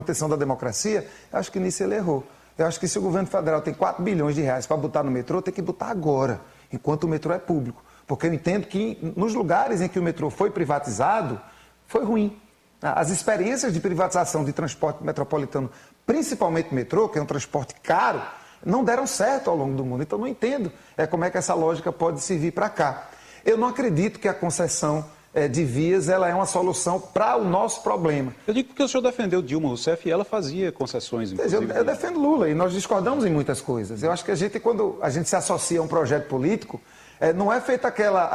manutenção da democracia, eu acho que nisso ele errou. Eu acho que se o governo federal tem 4 bilhões de reais para botar no metrô, tem que botar agora, enquanto o metrô é público. Porque eu entendo que nos lugares em que o metrô foi privatizado, foi ruim. As experiências de privatização de transporte metropolitano, principalmente metrô, que é um transporte caro, não deram certo ao longo do mundo. Então, não entendo como é que essa lógica pode servir para cá. Eu não acredito que a concessão de vias ela é uma solução para o nosso problema. Eu digo porque o senhor defendeu Dilma Rousseff e ela fazia concessões. Eu defendo Lula e nós discordamos em muitas coisas. Eu acho que quando a gente se associa a um projeto político, não é feito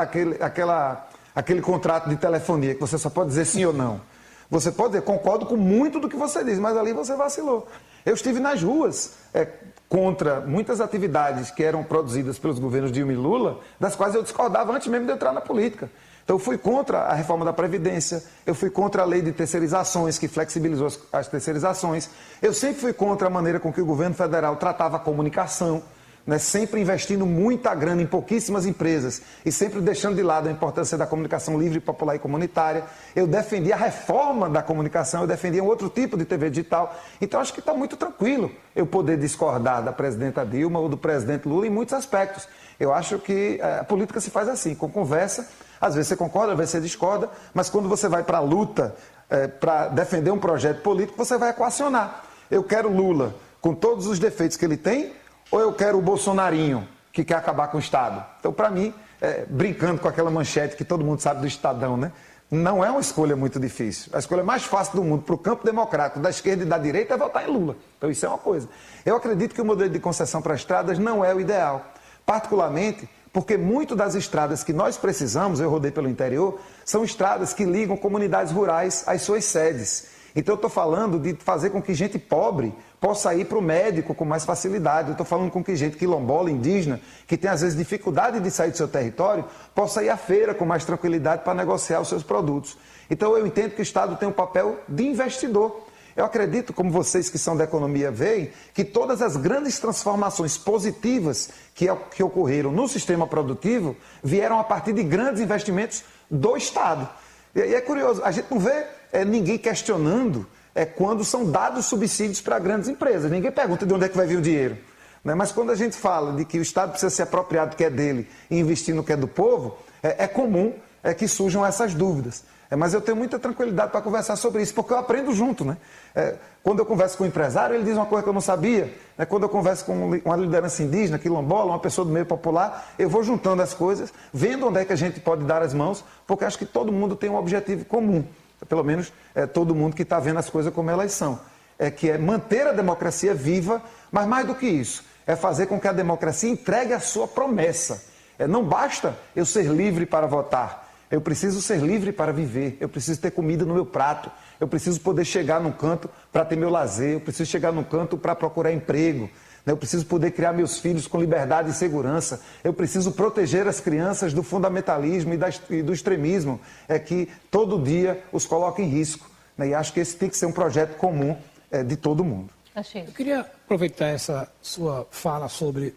aquele contrato de telefonia que você só pode dizer sim ou não. Você pode dizer, concordo com muito do que você diz, mas ali você vacilou. Eu estive nas ruas contra muitas atividades que eram produzidas pelos governos Dilma e Lula, das quais eu discordava antes mesmo de entrar na política. Então, eu fui contra a reforma da Previdência, eu fui contra a lei de terceirizações, que flexibilizou as terceirizações. Eu sempre fui contra a maneira com que o governo federal tratava a comunicação, sempre investindo muita grana em pouquíssimas empresas e sempre deixando de lado a importância da comunicação livre, popular e comunitária. Eu defendia a reforma da comunicação, eu defendia um outro tipo de TV digital. Então, acho que está muito tranquilo eu poder discordar da presidenta Dilma ou do presidente Lula em muitos aspectos. Eu acho que a política se faz assim, com conversa. Às vezes você concorda, às vezes você discorda, mas quando você vai para a luta, para defender um projeto político, você vai equacionar. Eu quero Lula com todos os defeitos que ele tem, ou eu quero o Bolsonarinho, que quer acabar com o Estado? Então, para mim, brincando com aquela manchete que todo mundo sabe do Estadão, né? Não é uma escolha muito difícil. A escolha mais fácil do mundo para o campo democrático, da esquerda e da direita, é votar em Lula. Então, isso é uma coisa. Eu acredito que o modelo de concessão para estradas não é o ideal. Particularmente porque muito das estradas que nós precisamos, eu rodei pelo interior, são estradas que ligam comunidades rurais às suas sedes. Então eu estou falando de fazer com que gente pobre possa ir para o médico com mais facilidade. Eu estou falando com que gente quilombola, indígena, que tem às vezes dificuldade de sair do seu território, possa ir à feira com mais tranquilidade para negociar os seus produtos. Então eu entendo que o Estado tem um papel de investidor. Eu acredito, como vocês que são da economia veem, que todas as grandes transformações positivas que ocorreram no sistema produtivo vieram a partir de grandes investimentos do Estado. E é curioso, a gente não vê ninguém questionando quando são dados subsídios para grandes empresas. Ninguém pergunta de onde é que vai vir o dinheiro. Né? Mas quando a gente fala de que o Estado precisa se apropriar do que é dele e investir no que é do povo, é comum que surjam essas dúvidas. Mas eu tenho muita tranquilidade para conversar sobre isso, porque eu aprendo junto. Né? Quando eu converso com um empresário, ele diz uma coisa que eu não sabia. Quando eu converso com uma liderança indígena, quilombola, uma pessoa do meio popular, eu vou juntando as coisas, vendo onde é que a gente pode dar as mãos, porque acho que todo mundo tem um objetivo comum. Pelo menos todo mundo que está vendo as coisas como elas são. Que é manter a democracia viva, mas mais do que isso, é fazer com que a democracia entregue a sua promessa. Não basta eu ser livre para votar. Eu preciso ser livre para viver, eu preciso ter comida no meu prato, eu preciso poder chegar num canto para ter meu lazer, eu preciso chegar num canto para procurar emprego, eu preciso poder criar meus filhos com liberdade e segurança, eu preciso proteger as crianças do fundamentalismo e do extremismo, que todo dia os coloca em risco. E acho que esse tem que ser um projeto comum de todo mundo. Eu queria aproveitar essa sua fala sobre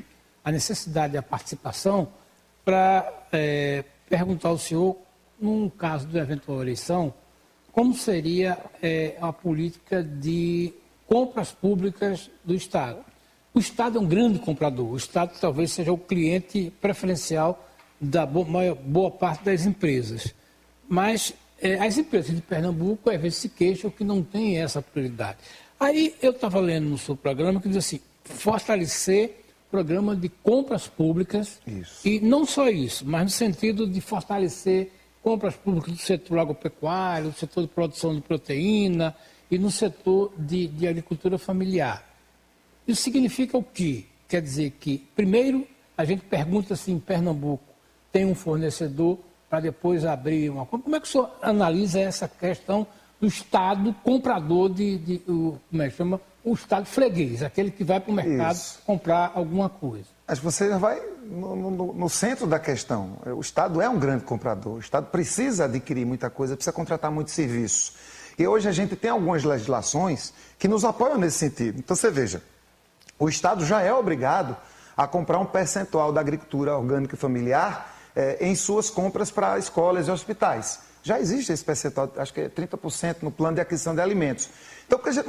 a necessidade da participação para perguntar ao senhor, num caso de eventual eleição, como seria a política de compras públicas do Estado. O Estado é um grande comprador, o Estado talvez seja o cliente preferencial da boa parte das empresas. Mas as empresas de Pernambuco, às vezes, se queixam que não tem essa prioridade. Aí eu estava lendo no seu programa que diz assim, fortalecer programa de compras públicas. Isso. E não só isso, mas no sentido de fortalecer compras públicas do setor agropecuário, do setor de produção de proteína e no setor de agricultura familiar. Isso significa o quê? Quer dizer que, primeiro, a gente pergunta se em Pernambuco tem um fornecedor para depois abrir uma compra. Como é que o senhor analisa essa questão do Estado comprador como é que chama? O Estado freguês, aquele que vai para o mercado comprar alguma coisa. Acho que você já vai no centro da questão. O Estado é um grande comprador. O Estado precisa adquirir muita coisa, precisa contratar muitos serviços. E hoje a gente tem algumas legislações que nos apoiam nesse sentido. Então você veja, o Estado já é obrigado a comprar um percentual da agricultura orgânica e familiar em suas compras para escolas e hospitais. Já existe esse percentual, acho que é 30% no plano de aquisição de alimentos. Então, por que a gente